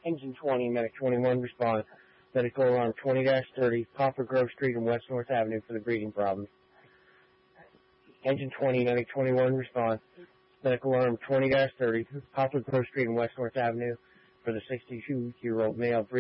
Engine 20, Medic 21, respond. Medical alarm 20-30, Poplar Grove Street and West North Avenue for the breathing problems. Engine 20, Medic 21, respond. Medical alarm 20-30, Poplar Grove Street and West North Avenue for the 62-year-old male